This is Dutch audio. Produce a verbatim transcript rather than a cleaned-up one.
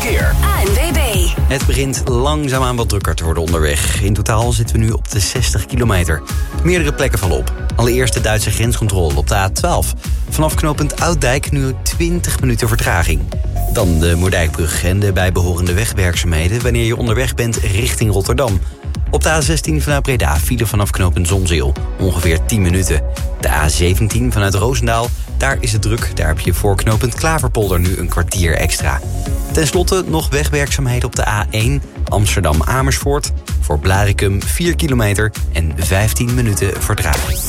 verkeer. A N W B. Het begint langzaamaan wat drukker te worden onderweg. In totaal zitten we nu op de zestig kilometer. Meerdere plekken vallen op. Allereerst de Duitse grenscontrole op de A twaalf. Vanaf knooppunt Ouddijk nu twintig minuten vertraging. Dan de Moerdijkbrug en de bijbehorende wegwerkzaamheden wanneer je onderweg bent richting Rotterdam. Op de A zestien vanuit Breda file vanaf knooppunt Zonzeel. Ongeveer tien minuten. De A zeventien vanuit Roosendaal. Daar is het druk. Daar heb je voor knooppunt Klaverpolder nu een kwartier extra. Ten slotte nog wegwerkzaamheden op de A één Amsterdam-Amersfoort. Voor Blaricum vier kilometer en vijftien minuten vertraging.